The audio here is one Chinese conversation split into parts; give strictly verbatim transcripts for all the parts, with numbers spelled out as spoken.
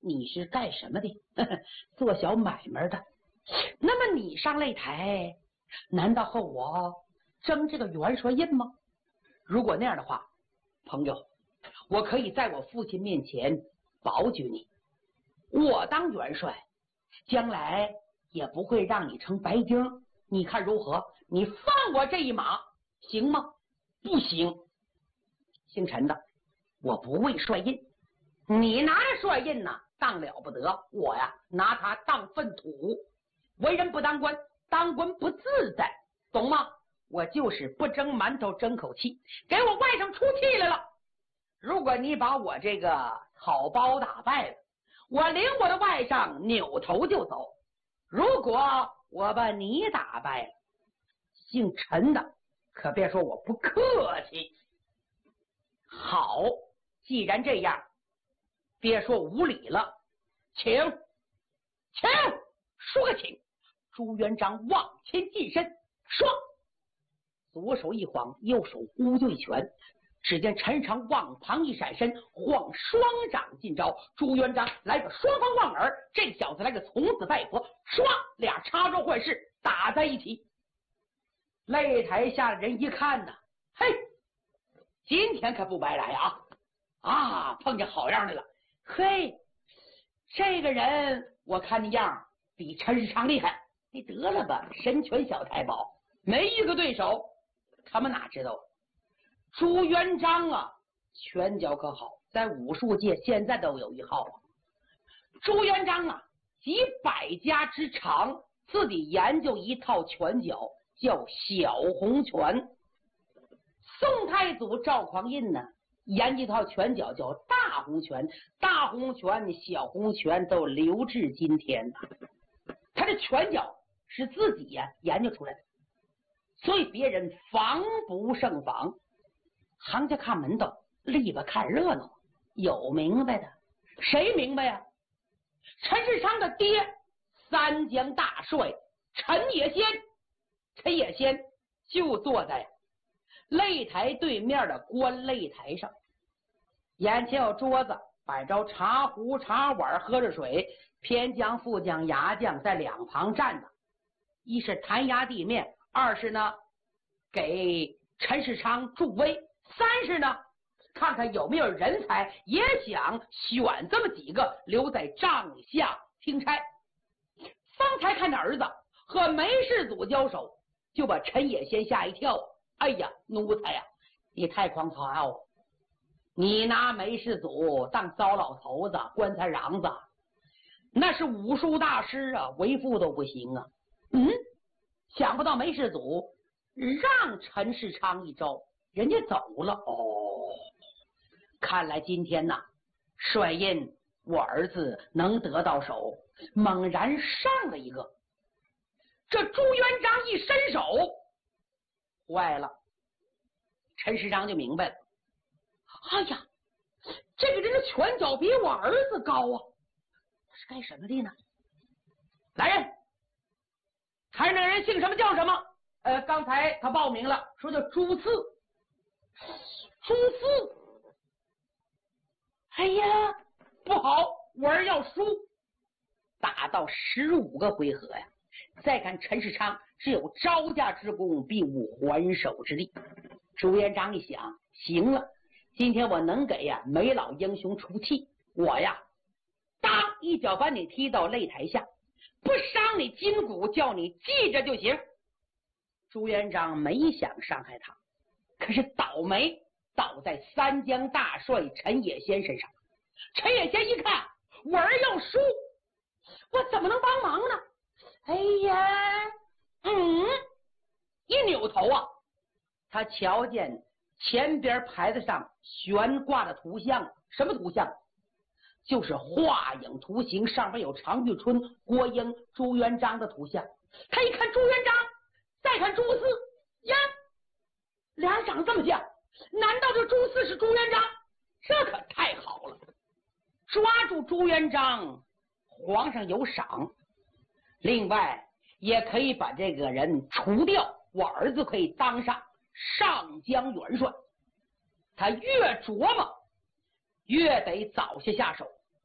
你是干什么的？做小买卖的。那么你上擂台，难道和我争这个元帅印吗？如果那样的话，朋友，我可以在我父亲面前保举你，我当元帅，将来也不会让你成白丁，你看如何？你放我这一马行吗？不行。姓陈的，我不为帅印，你拿着帅印呢，当了不得，我呀拿它当粪土。为人不当官，当官不自在，懂吗？我就是不争馒头争口气，给我外甥出气来了。如果你把我这个草包打败了，我领我的外甥扭头就走。如果我把你打败了，姓陈的可别说我不客气。好，既然这样，别说无礼了，请请说个请。朱元璋往前近身，唰，左手一晃，右手呼就一拳。只见陈世昌往旁一闪身，晃双掌进招。朱元璋来个双方望耳，这小子来个从此拜佛，唰，俩插招换式打在一起。擂台下的人一看呢，嘿，今天可不白来啊！啊，碰见好样的了！嘿，这个人我看那样比陈世昌厉害。你得了吧，神拳小太保，没一个对手。他们哪知道朱元璋啊，拳脚可好，在武术界现在都有一号啊。朱元璋啊，集百家之长，自己研究一套拳脚，叫小红拳。宋太祖赵匡胤呢，研究一套拳脚叫大红拳，大红拳、小红拳都留至今天呢。他的拳脚是自己呀、啊、研究出来的，所以别人防不胜防。行家看门道，立吧看热闹。有明白的，谁明白呀、啊？陈世昌的爹，三江大帅陈也先，陈也先就坐在擂台对面的观擂台上，眼前有桌子，摆着茶壶、茶碗，喝着水。偏将、副将、牙将在两旁站着，一是弹压地面，二是呢给陈世昌助威，三是呢看看有没有人才，也想选这么几个留在帐下听差。方才看着儿子和梅世祖交手，就把陈也先吓一跳。哎呀，奴才呀、啊，你太狂躁了！你拿梅世祖当糟老头子、棺材瓤子，那是武术大师啊，为父都不行啊。嗯，想不到梅世祖让陈世昌一招，人家走了。哦，看来今天呐，帅印我儿子能得到手。猛然上了一个，这朱元璋一伸手，坏了。陈世昌就明白了，哎呀，这个人的拳脚比我儿子高啊，他是干什么的呢？来人，看那个人姓什么叫什么？呃，刚才他报名了，说叫朱四。朱四，哎呀，不好，我儿要输。打到十五个回合呀，再看陈世昌只有招架之功，并无还手之力。朱元璋一想，行了，今天我能给呀梅老英雄出气，我呀当一脚把你踢到擂台下，不伤你筋骨，叫你记着就行。朱元璋没想伤害他，可是倒霉倒在三江大帅陈也先身上。陈也先一看我儿要输，我怎么能帮忙呢？哎呀，嗯，一扭头啊，他瞧见前边牌子上悬挂的图像，什么图像？就是画影图形，上面有常遇春、郭英、朱元璋的图像。他一看朱元璋，再看朱四，呀，俩人长这么像，难道这朱四是朱元璋？这可太好了！抓住朱元璋，皇上有赏，另外也可以把这个人除掉，我儿子可以当上上江元帅。他越琢磨越得早些下手。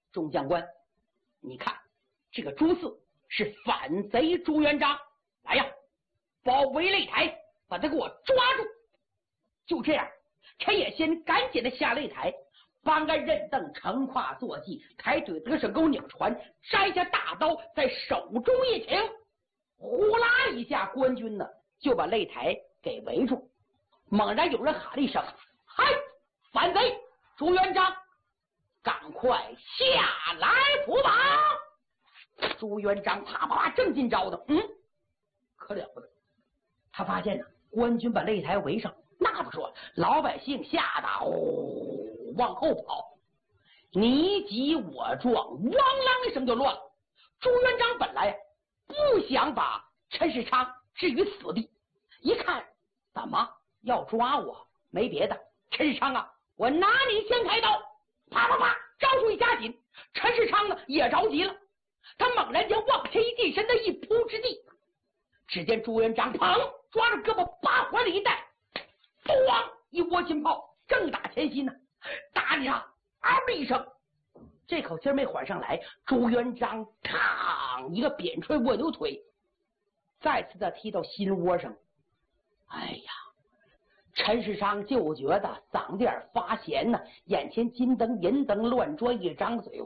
众将官，你看这个朱四是反贼朱元璋，来呀，包围擂台，把他给我抓住。就这样，陈也先赶紧的下擂台，帮个任凳乘胯坐骑，抬腿得胜钩拧船，摘下大刀，在手中一擎，呼啦一下，官军呢就把擂台给围住。猛然有人喊了一声：“嗨，反贼朱元璋，赶快下来伏绑！”朱元璋啪啪啪正劲招的，嗯，可了不得，他发现呢，官军把擂台围上，那不说，老百姓吓得呼往后跑，你挤我撞，汪啷一声就乱了。朱元璋本来不想把陈世昌置于死地，一看怎么要抓我？没别的，陈世昌啊，我拿你先开刀！啪啪啪，招数一加紧，陈世昌呢也着急了，他猛然间往前一近身的一扑之地，只见朱元璋砰抓着胳膊把怀里一带，咣一窝金炮正打前心呢，打你啊！嗷的一声，这口气没缓上来，朱元璋嘡一个扁锤蜗牛腿，再次的踢到心窝上。哎呀，陈世昌就觉得嗓子眼发咸呢，眼前金灯银灯乱转，一张嘴，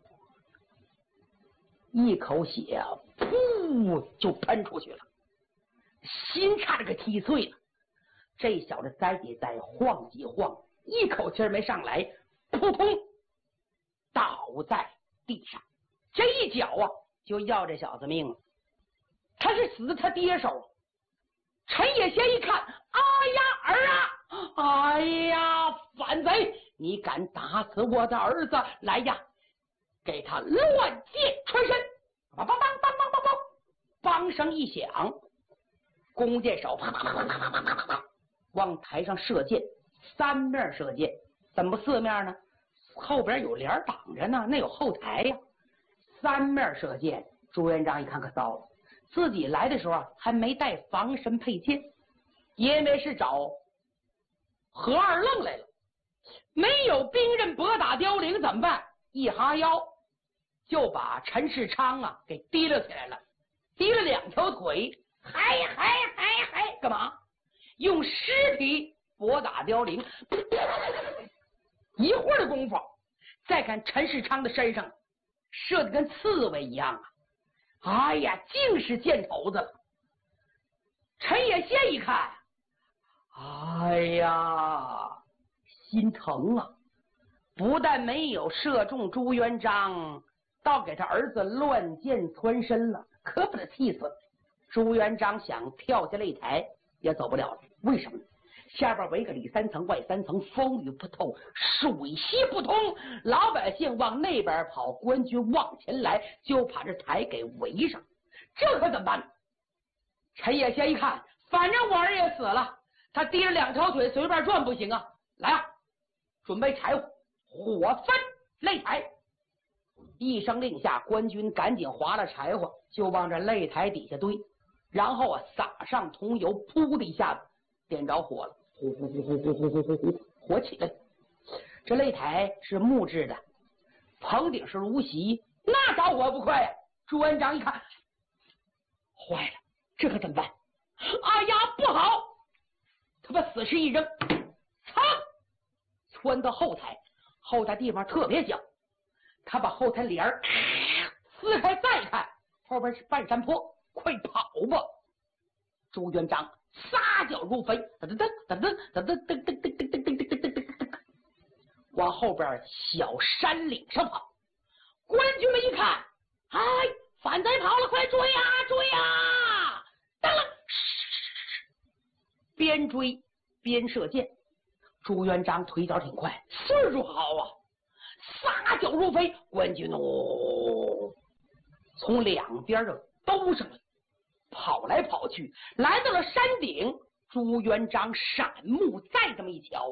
一口血噗就喷出去了，心差点给踢碎了。这小子栽几栽，晃几晃，一口气没上来，扑通倒在地上。这一脚啊，就要这小子命了。他是死在他爹手。陈也先一看，哎呀儿啊，哎呀反贼，你敢打死我的儿子，来呀，给他乱箭穿身！梆梆梆梆梆梆梆，梆声一响，弓箭手啪啪啪啪啪啪啪啪往台上射箭，三面射箭，怎么四面呢？后边有帘挡着呢，那有后台呀。三面射箭，朱元璋一看可糟了，自己来的时候啊还没带防身配箭，因为是找何二愣来了，没有兵刃拨打凋零怎么办？一哈腰就把陈世昌啊给提溜起来了，提了两条腿，嗨嗨嗨嗨，干嘛？用尸体拨打凋零。一会儿的功夫，再看陈世昌的身上射的跟刺猬一样啊！哎呀，竟是箭头子了。陈也先一看，哎呀，心疼啊！不但没有射中朱元璋，倒给他儿子乱箭穿身了，可把他气死了。朱元璋想跳下擂台也走不了了，为什么呢？下边围个里三层外三层，风雨不透，水泄不通，老百姓往那边跑，官军往前来，就把这台给围上，这可怎么办？陈也先一看，反正我儿也死了，他提着两条腿随便转不行啊！来啊，准备柴火，火翻擂台！一声令下，官军赶紧划了柴火，就往这擂台底下堆，然后啊撒上桐油，噗的一下子点着火了，呼呼呼呼呼呼呼呼呼，火起来了。这擂台是木质的，棚顶是芦席，那着火不快呀！朱元璋一看，坏了，这可怎么办？哎呀，不好！他把死尸一扔，噌，窜到后台，后台地方特别小，他把后台帘儿撕开，再看后边是半山坡，快跑吧！朱元璋撒脚如飞，噔噔噔噔噔噔噔噔噔噔噔噔噔噔噔，往后边小山岭上跑。官军们一看，哎，反贼跑了，快追呀追呀！当啷，边追边射箭。朱元璋腿脚挺快，岁数好啊，撒脚如飞。官军哦，从两边就兜上来，跑来跑去，来到了山顶。朱元璋闪目再这么一瞧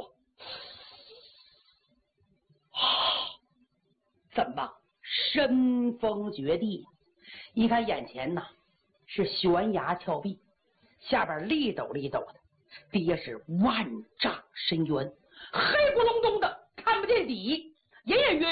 啊，怎么身峰绝地？一看眼前呐是悬崖峭壁，下边立陡立陡的，底下是万丈深渊，黑咕隆咚的看不见底，隐隐约